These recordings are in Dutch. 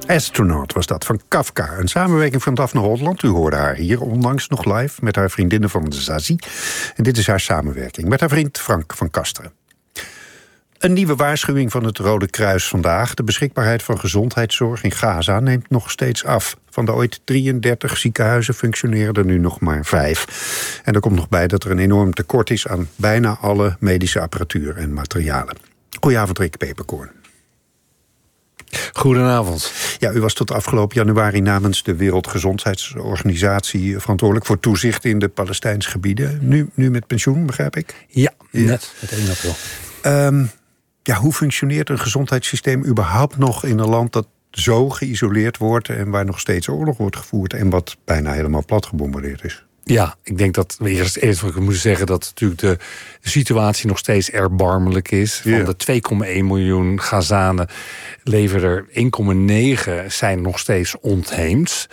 Astronaut was dat, van Kafka. Een samenwerking van Daphne Holland. U hoorde haar hier onlangs nog live met haar vriendinnen van de Zazie. En dit is haar samenwerking met haar vriend Frank van Kasteren. Een nieuwe waarschuwing van het Rode Kruis vandaag. De beschikbaarheid van gezondheidszorg in Gaza neemt nog steeds af. Van de ooit 33 ziekenhuizen functioneren er nu nog maar 5. En er komt nog bij dat er een enorm tekort is aan bijna alle medische apparatuur en materialen. Goedenavond, Rick Peperkorn. Goedenavond. Ja, u was tot afgelopen januari namens de Wereldgezondheidsorganisatie verantwoordelijk voor toezicht in de Palestijnse gebieden. Nu met pensioen, begrijp ik? Ja, net met 1 april. Hoe functioneert een gezondheidssysteem überhaupt nog in een land dat zo geïsoleerd wordt en waar nog steeds oorlog wordt gevoerd en wat bijna helemaal plat gebombardeerd is? Ja, ik denk dat we eerst moeten zeggen dat natuurlijk de situatie nog steeds erbarmelijk is. Van de 2,1 miljoen Gazanen leven er 1,9 zijn nog steeds ontheemd.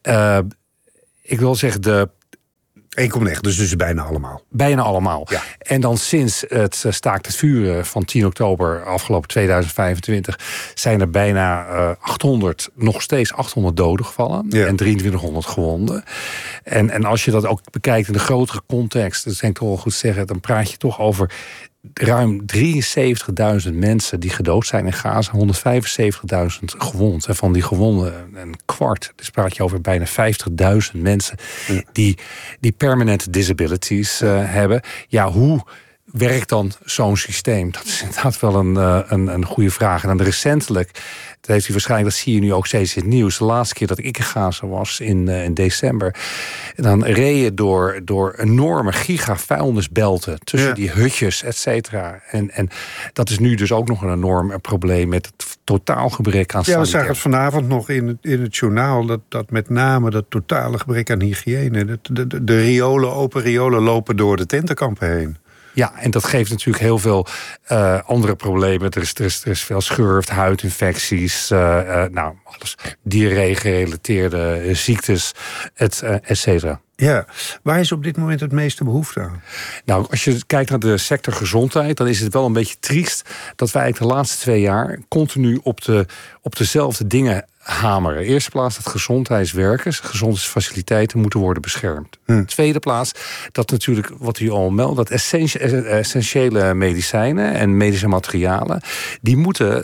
Ik wil zeggen 1,9, dus bijna allemaal. Bijna allemaal. Ja. En dan sinds het staakt het vuren van 10 oktober afgelopen 2025... zijn er bijna 800, nog steeds 800 doden gevallen. Ja. En 2300 gewonden. En als je dat ook bekijkt in de grotere context, dat is denk ik toch wel goed zeggen, dan praat je toch over ruim 73.000 mensen die gedood zijn in Gaza, 175.000 gewond. En van die gewonden een kwart. Dus praat je over bijna 50.000 mensen die permanente disabilities hebben. Ja, hoe werkt dan zo'n systeem? Dat is inderdaad wel een goede vraag. En dan recentelijk, dat heeft u waarschijnlijk, dat zie je nu ook steeds in het nieuws. De laatste keer dat ik in Gaza was, in december, dan reed je door enorme gigavuilnisbelten tussen die hutjes, et cetera. En dat is nu dus ook nog een enorm probleem met het totaal gebrek aan sanitair. Ja, we zagen het vanavond nog in het journaal, dat met name dat totale gebrek aan hygiëne. De open riolen lopen door de tentenkampen heen. Ja, en dat geeft natuurlijk heel veel andere problemen. Er is veel schurft, huidinfecties, alles, diarree-gerelateerde ziektes, et cetera. Ja, waar is op dit moment het meeste behoefte aan? Nou, als je kijkt naar de sector gezondheid, dan is het wel een beetje triest dat wij eigenlijk de laatste 2 jaar continu op dezelfde dingen hameren. Eerste plaats dat gezondheidswerkers, gezondheidsfaciliteiten moeten worden beschermd. Tweede plaats dat natuurlijk, wat u al meldt, dat essentiële medicijnen en medische materialen, die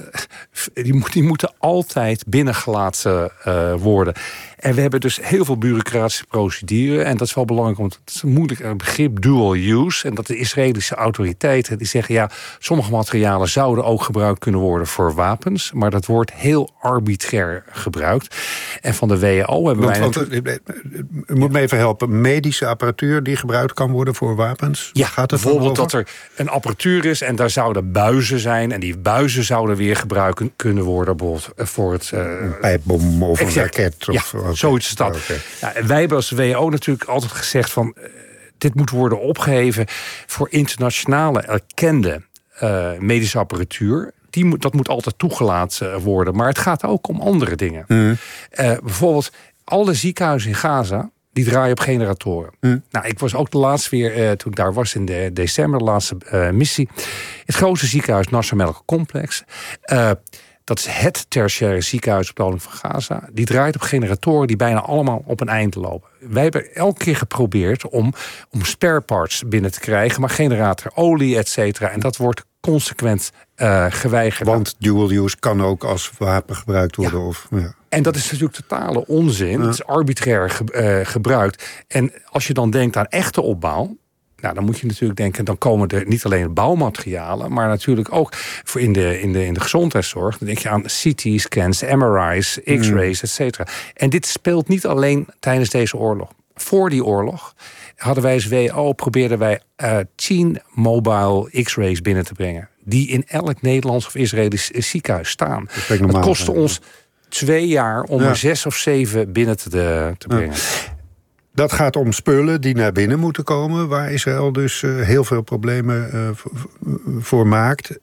moeten altijd binnengelaten worden. En we hebben dus heel veel bureaucratische procedures. En dat is wel belangrijk, want het is een moeilijk begrip, dual use. En dat de Israëlische autoriteiten die zeggen, ja, sommige materialen zouden ook gebruikt kunnen worden voor wapens. Maar dat wordt heel arbitrair gebruikt. En van de WHO hebben wij... U moet me even helpen. Medische apparatuur die gebruikt kan worden voor wapens? Ja, gaat het bijvoorbeeld dat er een apparatuur is en daar zouden buizen zijn. En die buizen zouden weer gebruikt kunnen worden bijvoorbeeld voor het... een pijpbom of een raket. Zoiets is dat. Okay. Ja, en wij hebben als WHO natuurlijk altijd gezegd van dit moet worden opgeheven voor internationale erkende medische apparatuur. Dat moet altijd toegelaten worden. Maar het gaat ook om andere dingen. Bijvoorbeeld alle ziekenhuizen in Gaza, die draaien op generatoren. Nou, ik was ook de laatste weer, toen ik daar was in december, de laatste missie. Het grootste ziekenhuis, Nasser Medical Complex. Dat is het tertiaire ziekenhuis op de hoofd van Gaza. Die draait op generatoren die bijna allemaal op een eind lopen. Wij hebben elke keer geprobeerd om spare parts binnen te krijgen, maar generator, olie, et cetera. En dat wordt consequent geweigerd. Want dual use kan ook als wapen gebruikt worden. Ja. En dat is natuurlijk totale onzin. Ja. Het is arbitrair gebruikt. En als je dan denkt aan echte opbouw, nou, dan moet je natuurlijk denken, dan komen er niet alleen bouwmaterialen, maar natuurlijk ook voor in de gezondheidszorg. Dan denk je aan CT-scans, MRI's, X-rays, et cetera. En dit speelt niet alleen tijdens deze oorlog. Voor die oorlog hadden wij als WHO, probeerden wij 10 mobile X-rays binnen te brengen, die in elk Nederlands of Israëlisch ziekenhuis staan. Dat kostte ons 2 jaar om er 6 of 7 binnen te brengen. Dat gaat om spullen die naar binnen moeten komen, waar Israël dus heel veel problemen voor maakt.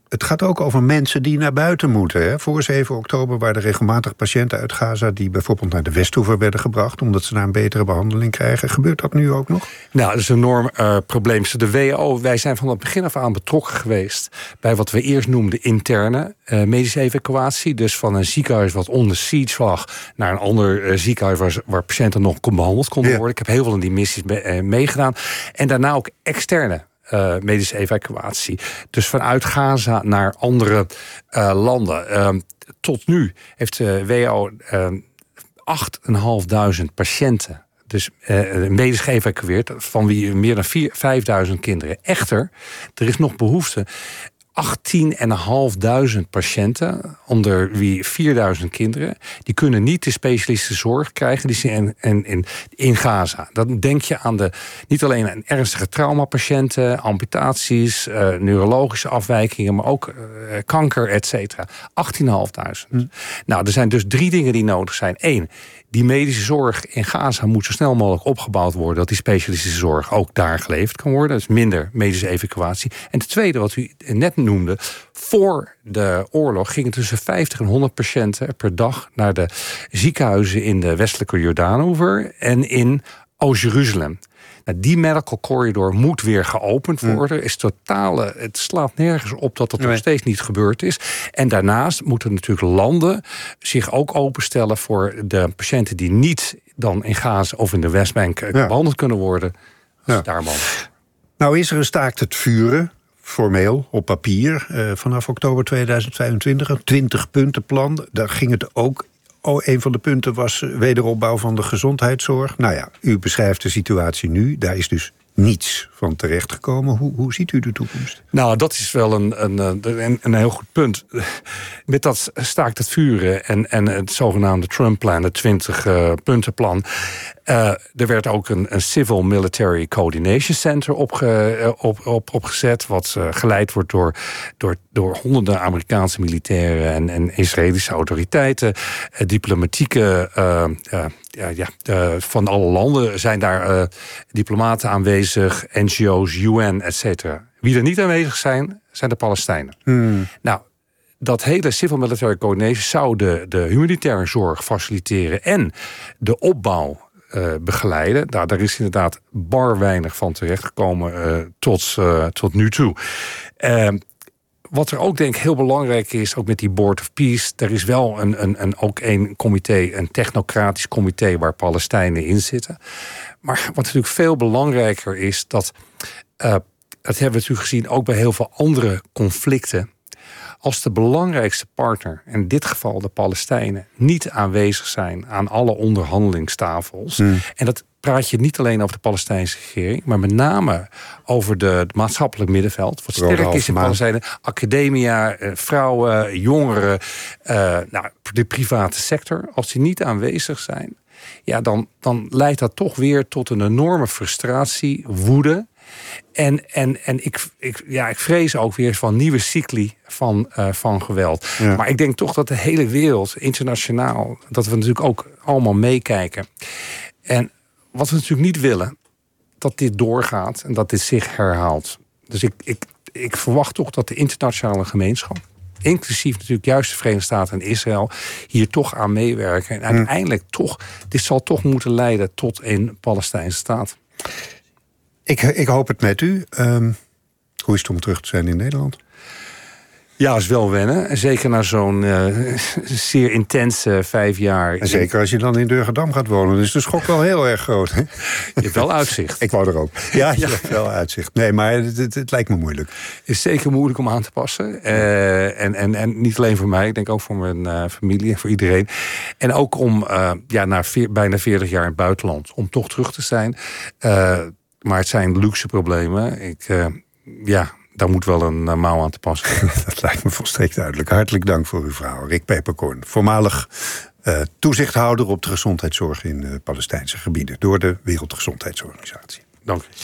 het gaat ook over mensen die naar buiten moeten. Hè? Voor 7 oktober waren er regelmatig patiënten uit Gaza die bijvoorbeeld naar de Westhoever werden gebracht, omdat ze daar een betere behandeling krijgen. Gebeurt dat nu ook nog? Nou, dat is een enorm probleem. De WHO, wij zijn van het begin af aan betrokken geweest bij wat we eerst noemden interne medische evacuatie. Dus van een ziekenhuis wat onder siege lag naar een ander ziekenhuis waar patiënten nog behandeld konden worden. Ik heb heel veel in die missies meegedaan. En daarna ook externe medische evacuatie. Dus vanuit Gaza naar andere landen. Tot nu heeft de WHO 8.500 patiënten dus medisch geëvacueerd, van wie meer dan 5.000 kinderen. Echter, er is nog behoefte. 18.500 patiënten, onder wie 4.000 kinderen, die kunnen niet de specialistische zorg krijgen die ze in Gaza. Dan denk je aan niet alleen aan ernstige traumapatiënten, amputaties, neurologische afwijkingen, maar ook kanker, et cetera. 18.500. Nou, er zijn dus 3 dingen die nodig zijn. 1, die medische zorg in Gaza moet zo snel mogelijk opgebouwd worden, dat die specialistische zorg ook daar geleverd kan worden. Dus minder medische evacuatie. En het tweede, wat u net noemde, voor de oorlog gingen tussen 50 en 100 patiënten per dag naar de ziekenhuizen in de westelijke Jordaanoever en in Oost-Jeruzalem. Nou, die medical corridor moet weer geopend worden. Het slaat nergens op dat dat nog steeds niet gebeurd is. En daarnaast moeten natuurlijk landen zich ook openstellen voor de patiënten die niet dan in Gaza of in de Westbank behandeld kunnen worden. Dus daar mogelijk. Nou is er een staakt het vuren, formeel, op papier, vanaf oktober 2025. Een 20-puntenplan. Daar ging het ook. Een van de punten was wederopbouw van de gezondheidszorg. Nou ja, u beschrijft de situatie nu. Daar is dus niets van terechtgekomen. Hoe ziet u de toekomst? Nou, dat is wel een heel goed punt. Met dat staakt het vuren en het zogenaamde Trump-plan, het 20-puntenplan... er werd ook een Civil Military Coordination Center opgezet, wat geleid wordt door honderden Amerikaanse militairen en Israëlische autoriteiten. Diplomatieke van alle landen zijn daar diplomaten aanwezig, NGO's, UN, et cetera. Wie er niet aanwezig zijn de Palestijnen. Nou, dat hele Civil Military Coordination zou de humanitaire zorg faciliteren en de opbouw begeleiden. Nou, daar is inderdaad bar weinig van terechtgekomen tot nu toe. Wat er ook denk ik heel belangrijk is, ook met die Board of Peace, er is wel ook een comité, een technocratisch comité waar Palestijnen in zitten. Maar wat natuurlijk veel belangrijker is, dat hebben we natuurlijk gezien ook bij heel veel andere conflicten. Als de belangrijkste partner, in dit geval de Palestijnen, niet aanwezig zijn aan alle onderhandelingstafels. En dat praat je niet alleen over de Palestijnse regering, maar met name over het maatschappelijk middenveld. Wat sterk is in Palestijnen. Academia, vrouwen, jongeren, de private sector. Als die niet aanwezig zijn, ja, dan leidt dat toch weer tot een enorme frustratie, woede. En ik vrees ook weer van nieuwe cycli van geweld. Ja. Maar ik denk toch dat de hele wereld, internationaal, dat we natuurlijk ook allemaal meekijken. En wat we natuurlijk niet willen, dat dit doorgaat en dat dit zich herhaalt. Dus ik verwacht toch dat de internationale gemeenschap, inclusief natuurlijk juist de Verenigde Staten en Israël, hier toch aan meewerken. En uiteindelijk dit zal toch moeten leiden tot een Palestijnse staat. Ik hoop het met u. Hoe is het om terug te zijn in Nederland? Ja, is wel wennen. En zeker na zo'n zeer intense 5 jaar. En zeker als je dan in Durgedam gaat wonen. Dus de schok wel heel erg groot. Hè? Je hebt wel uitzicht. Ik wou er ook. Ja, je hebt wel uitzicht. Nee, maar het lijkt me moeilijk. Het is zeker moeilijk om aan te passen. En niet alleen voor mij. Ik denk ook voor mijn familie en voor iedereen. En ook om na bijna 40 jaar in het buitenland, om toch terug te zijn. Maar het zijn luxe problemen. Daar moet wel een mouw aan te passen. Dat lijkt me volstrekt duidelijk. Hartelijk dank voor uw verhaal. Rick Peperkorn, voormalig toezichthouder op de gezondheidszorg in Palestijnse gebieden door de Wereldgezondheidsorganisatie. Dank u.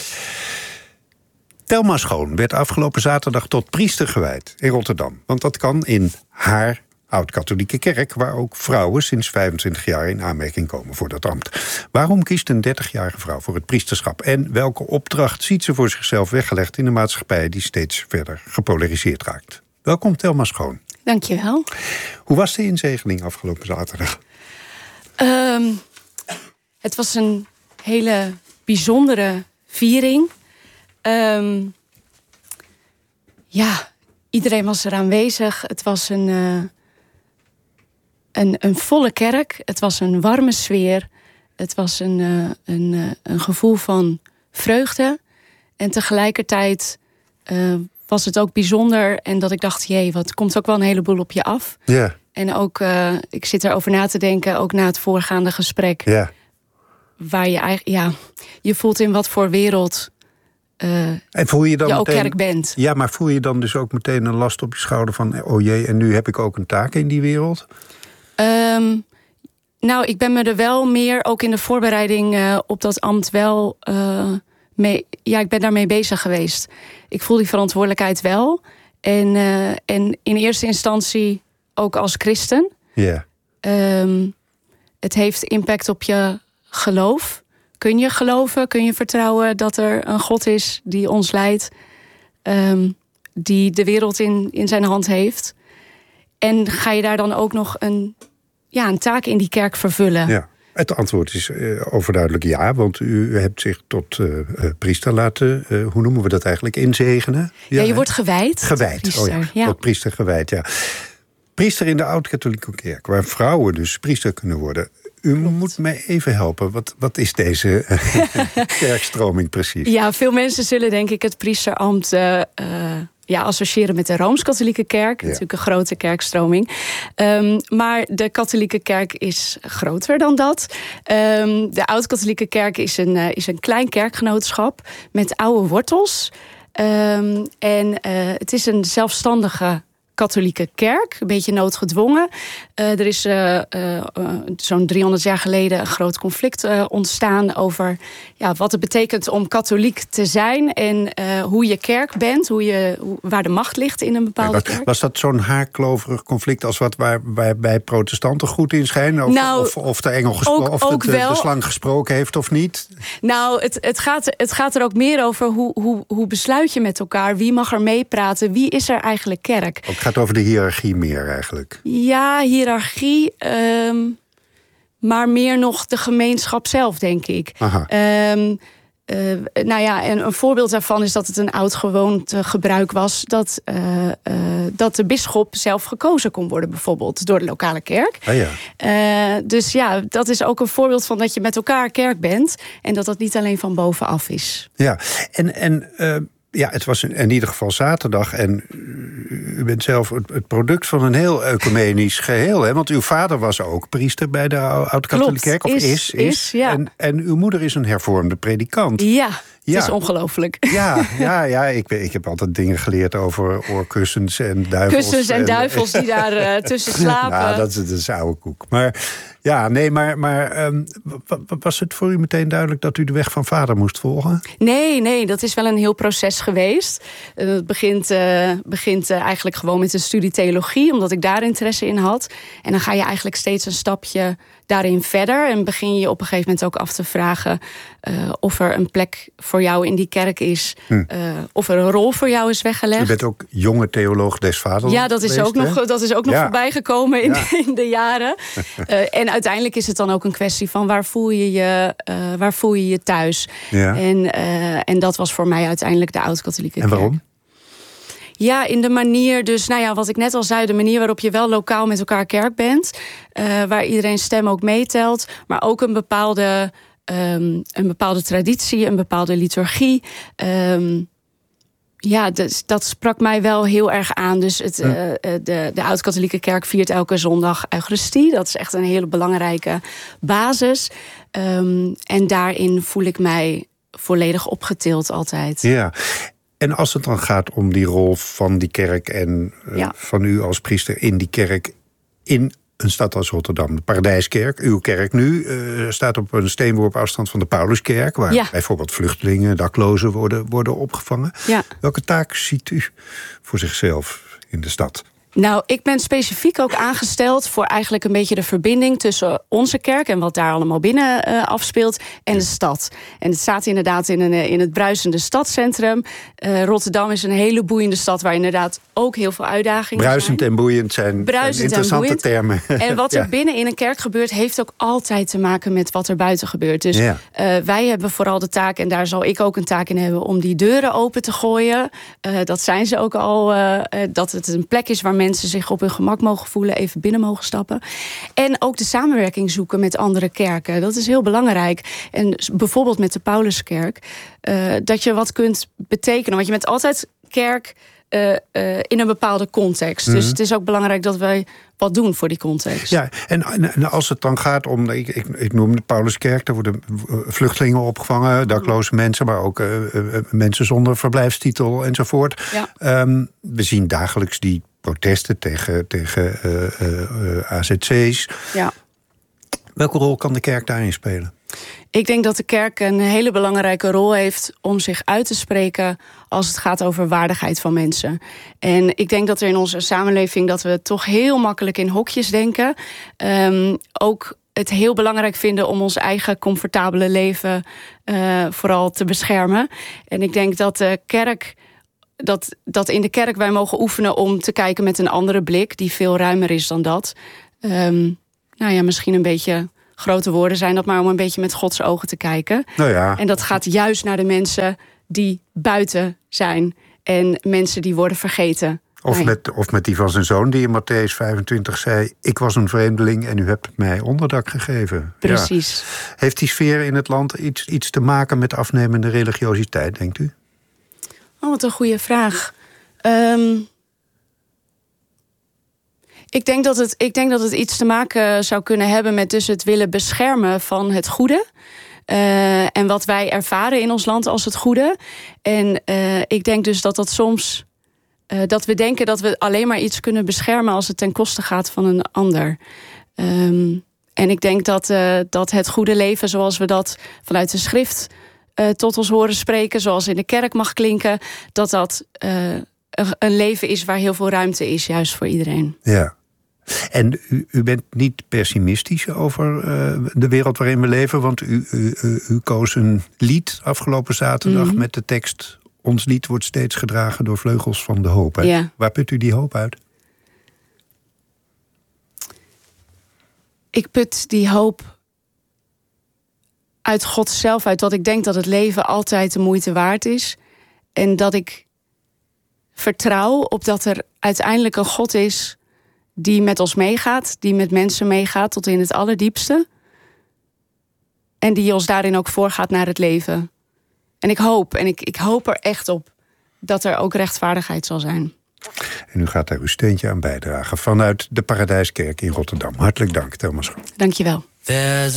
Thelma Schoon werd afgelopen zaterdag tot priester gewijd in Rotterdam. Want dat kan in haar oud-katholieke kerk, waar ook vrouwen sinds 25 jaar in aanmerking komen voor dat ambt. Waarom kiest een 30-jarige vrouw voor het priesterschap? En welke opdracht ziet ze voor zichzelf weggelegd in een maatschappij die steeds verder gepolariseerd raakt? Welkom, Thelma Schoon. Dankjewel. Hoe was de inzegening afgelopen zaterdag? Het was een hele bijzondere viering. Iedereen was er aanwezig. Het was een volle kerk. Het was een warme sfeer. Het was een gevoel van vreugde. En tegelijkertijd was het ook bijzonder. En dat ik dacht, wat komt ook wel een heleboel op je af. Ja. En ook, ik zit erover na te denken, ook na het voorgaande gesprek. Ja. Waar je eigenlijk, je voelt in wat voor wereld en voel je dan je ook meteen, kerk bent. Ja, maar voel je dan dus ook meteen een last op je schouder van, oh jee, en nu heb ik ook een taak in die wereld? Ik ben me er wel meer, ook in de voorbereiding op dat ambt wel mee. Ja, ik ben daarmee bezig geweest. Ik voel die verantwoordelijkheid wel. En in eerste instantie ook als christen. Ja. Het heeft impact op je geloof. Kun je geloven, kun je vertrouwen dat er een God is die ons leidt, die de wereld in zijn hand heeft. En ga je daar dan ook nog een taak in die kerk vervullen? Ja. Het antwoord is overduidelijk ja, want u hebt zich tot priester laten, hoe noemen we dat eigenlijk, inzegenen? Ja, je wordt gewijd. Gewijd, priester, tot priester gewijd, ja. Priester in de Oud-Katholieke Kerk, waar vrouwen dus priester kunnen worden. U moet mij even helpen. Wat is deze kerkstroming precies? Ja, veel mensen zullen denk ik het priesterambt associëren met de Rooms-Katholieke Kerk. Ja. Natuurlijk een grote kerkstroming. Maar de Katholieke Kerk is groter dan dat. De Oud-Katholieke Kerk is een klein kerkgenootschap met oude wortels. Het is een zelfstandige katholieke kerk, een beetje noodgedwongen. Er is zo'n 300 jaar geleden een groot conflict ontstaan over wat het betekent om katholiek te zijn en hoe je kerk bent, waar de macht ligt in een bepaalde kerk. Was dat zo'n haarkloverig conflict als wat waarbij protestanten goed in schijnen? Of de engel de slang gesproken heeft of niet? Nou, het gaat er ook meer over hoe besluit je met elkaar? Wie mag er meepraten? Wie is er eigenlijk kerk? Het gaat over de hiërarchie meer eigenlijk. Ja, hiërarchie. Maar meer nog de gemeenschap zelf, denk ik. En een voorbeeld daarvan is dat het een oud gewoontegebruik was dat de bisschop zelf gekozen kon worden, bijvoorbeeld door de lokale kerk. Dus dat is ook een voorbeeld van dat je met elkaar kerk bent en dat niet alleen van bovenaf is. Ja, het was in ieder geval zaterdag. En u bent zelf het product van een heel ecumenisch geheel. Hè? Want uw vader was ook priester bij de Oud-Katholieke Kerk. Of is. Ja. En uw moeder is een hervormde predikant. Ja. Het is ongelooflijk. Ja, ik heb altijd dingen geleerd over oorkussens en duivels. Kussens en duivels die daar tussen slapen. Nou, dat is oude koek. Maar was het voor u meteen duidelijk dat u de weg van vader moest volgen? Nee, dat is wel een heel proces geweest. Het begint eigenlijk gewoon met een studie theologie, omdat ik daar interesse in had. En dan ga je eigenlijk steeds een stapje daarin verder. En begin je op een gegeven moment ook af te vragen of er een plek voor jou in die kerk is. Of er een rol voor jou is weggelegd. U bent ook jonge theoloog des vaderlands. Ja, dat is ook nog voorbij gekomen in de jaren. En uiteindelijk is het dan ook een kwestie van waar voel je je thuis. Ja. En dat was voor mij uiteindelijk de Oud-Katholieke Kerk. En waarom? Ja, in de manier, dus wat ik net al zei, de manier waarop je wel lokaal met elkaar kerk bent. Waar iedereen stem ook meetelt. Maar ook een bepaalde traditie, een bepaalde liturgie. Dat sprak mij wel heel erg aan. Dus de Oud-Katholieke Kerk viert elke zondag Eucharistie. Dat is echt een hele belangrijke basis. En daarin voel ik mij volledig opgetild altijd. Ja. En als het dan gaat om die rol van die kerk en van u als priester in die kerk in een stad als Rotterdam, de Paradijskerk, uw kerk nu, staat op een steenworp afstand van de Pauluskerk, waar bijvoorbeeld vluchtelingen, daklozen worden opgevangen. Ja. Welke taak ziet u voor zichzelf in de stad? Nou, ik ben specifiek ook aangesteld voor eigenlijk een beetje de verbinding tussen onze kerk en wat daar allemaal binnen afspeelt en de stad. En het staat inderdaad in het bruisende stadscentrum. Rotterdam is een hele boeiende stad waar inderdaad ook heel veel uitdagingen bruisend zijn. En boeiend zijn interessante termen. En wat er binnen in een kerk gebeurt, heeft ook altijd te maken met wat er buiten gebeurt. Dus wij hebben vooral de taak, en daar zal ik ook een taak in hebben, om die deuren open te gooien. Dat zijn ze ook al. Dat het een plek is waar mensen zich op hun gemak mogen voelen, even binnen mogen stappen. En ook de samenwerking zoeken met andere kerken. Dat is heel belangrijk. En bijvoorbeeld met de Pauluskerk. Dat je wat kunt betekenen. Want je bent altijd kerk in een bepaalde context. Dus het is ook belangrijk dat wij wat doen voor die context. Ja, en als het dan gaat om, ik noem de Pauluskerk, daar worden vluchtelingen opgevangen, dakloze mensen, maar ook mensen zonder verblijfstitel enzovoort. Ja. We zien dagelijks die protesten tegen AZC's. Ja. Welke rol kan de kerk daarin spelen? Ik denk dat de kerk een hele belangrijke rol heeft om zich uit te spreken als het gaat over waardigheid van mensen. En ik denk dat er in onze samenleving dat we toch heel makkelijk in hokjes denken. Ook het heel belangrijk vinden om ons eigen comfortabele leven vooral te beschermen. En ik denk dat de kerk dat in de kerk wij mogen oefenen om te kijken met een andere blik die veel ruimer is dan dat. Misschien een beetje grote woorden zijn dat, maar om een beetje met Gods ogen te kijken. Nou ja. En dat gaat juist naar de mensen die buiten zijn en mensen die worden vergeten. Of met die van zijn zoon die in Mattheüs 25 zei, ik was een vreemdeling en u hebt mij onderdak gegeven. Precies. Ja. Heeft die sfeer in het land iets te maken met afnemende religiositeit, denkt u? Oh, wat een goede vraag. Ik denk dat het iets te maken zou kunnen hebben met dus het willen beschermen van het goede. En wat wij ervaren in ons land als het goede. En ik denk dus dat soms dat we denken dat we alleen maar iets kunnen beschermen als het ten koste gaat van een ander. En ik denk dat het goede leven zoals we dat vanuit de schrift tot ons horen spreken, zoals in de kerk mag klinken, dat een leven is waar heel veel ruimte is, juist voor iedereen. Ja. En u bent niet pessimistisch over de wereld waarin we leven, want u koos een lied afgelopen zaterdag met de tekst, ons lied wordt steeds gedragen door vleugels van de hoop. Ja. Waar put u die hoop uit? Ik put die hoop uit God zelf uit, dat ik denk dat het leven altijd de moeite waard is. En dat ik vertrouw op dat er uiteindelijk een God is die met ons meegaat, die met mensen meegaat tot in het allerdiepste. En die ons daarin ook voorgaat naar het leven. En ik hoop er echt op dat er ook rechtvaardigheid zal zijn. En u gaat daar uw steentje aan bijdragen vanuit de Paradijskerk in Rotterdam. Hartelijk dank, Thelma Schoon. Dank je wel.